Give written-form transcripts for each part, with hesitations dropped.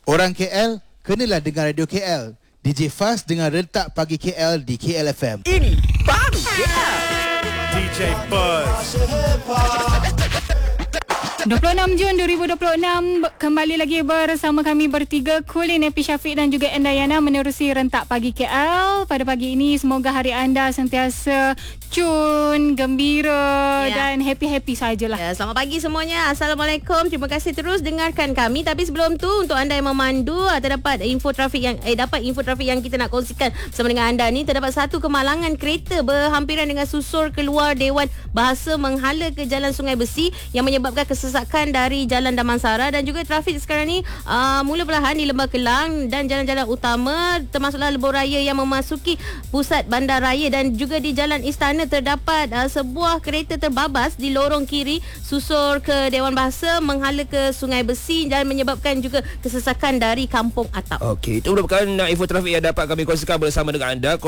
Orang KL, kenalah dengan Radio KL. DJ Faz dengan Rentak Pagi KL di KL FM. Ini baru KL. DJ Buzz. 26 Jun 2026, kembali lagi bersama kami bertiga, Kulin, Epi Syafiq dan juga Endayana menerusi Rentak Pagi KL. Pada pagi ini semoga hari anda sentiasa cun, gembira dan happy-happy sajalah. Ya, selamat pagi semuanya. Assalamualaikum. Terima kasih terus dengarkan kami. Tapi sebelum tu, untuk anda yang memandu terdapat info trafik yang kita nak kongsikan bersama dengan anda ni. Terdapat satu kemalangan kereta berhampiran dengan susur keluar Dewan Bahasa menghala ke Jalan Sungai Besi yang menyebabkan kesesakan dari Jalan Damansara, dan juga trafik sekarang ni mula perlahan di Lembah Kelang dan jalan-jalan utama termasuklah lebuh raya yang memasuki pusat bandaraya, dan juga di Jalan Istana terdapat sebuah kereta terbabas di lorong kiri susur ke Dewan Bahasa menghala ke Sungai Besi dan menyebabkan juga kesesakan dari Kampung Atap. Okey, itu merupakan info trafik yang dapat kami kongsikan bersama dengan anda.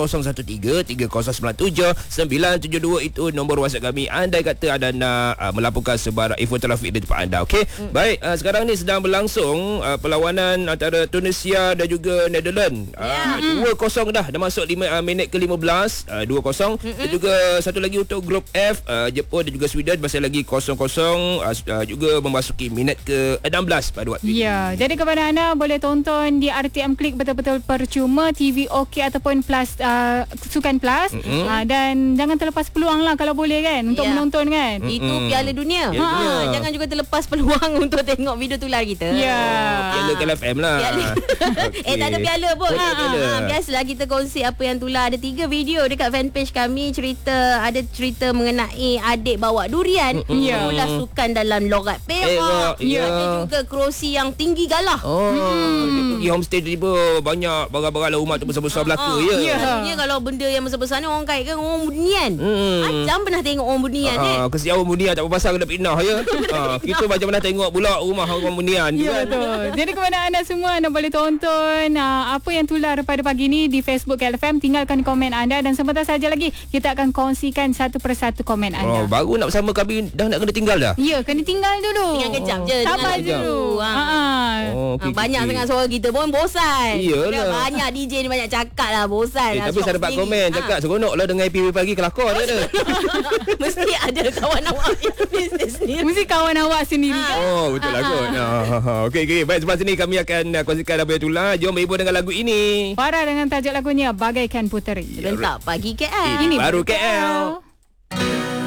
013-3092-972 itu nombor WhatsApp kami. Andai kata anda nak melaporkan sebarang info trafik di tempat anda. Okey. Baik, sekarang ni sedang berlangsung perlawanan antara Tunisia dan juga Netherlands. 2-0 dah masuk 5 minit ke-15, 2-0. Dan juga satu lagi untuk grup F, Jepun dan juga Sweden masih lagi 0-0, juga memasuki minit ke-16 pada waktu ini. Ya, jadi kepada anda boleh tonton di RTM Klik betul-betul percuma, TV OK ataupun Plus, Sukan Plus, dan jangan terlepas peluang lah kalau boleh kan untuk menonton kan. Itu Piala Dunia. Jangan juga terlepas peluang untuk tengok video tular kita. Piala KLFM lah. Okay. Tak ada piala pun. Biasalah kita kongsi apa yang tular. Ada 3 video dekat fanpage kami. Ada cerita mengenai adik bawa durian. Mula sukan dalam logat Perak. Ada juga kerusi yang tinggi galah. Pergi homestay tiba-tiba banyak barang-barang rumah tu besar-besar belaka. Selalunya kalau benda yang besar-besar ni orang kaitkan orang bunian. Ajam pernah tengok orang bunian Kesian orang bunian tak berpasal kena pindah ya. Kita macam mana tengok pula rumah orang bunian. Ya, betul. Jadi kepada anda semua, anda boleh tonton apa yang tular pada pagi ni di Facebook KLFM. Tinggalkan komen anda dan sebentar saja lagi kita akan kongsikan satu persatu komen anda. Baru nak bersama kami dah nak kena tinggal dah. Ya, kena tinggal dulu. Tinggal kejap je. Sabar dulu. Banyak sangat suara kita pun bosan. Iyalah. Banyak DJ ni banyak cakap lah, bosan. Tapi saya dapat komen cakap seronok lah dengan PB pagi kelakar dia ada. Mesti ada kawan awak yang bisnes ni. Mesti kawan awak sendiri kan? Betul lah kot. Okey. Baik, selepas ni kami akan kongsikan apa yang tular. Jom hibur dengan lagu ini. Farah dengan tajuk lagunya Bagaikan Puteri. Rentak Pagi KL. Ini baru KL.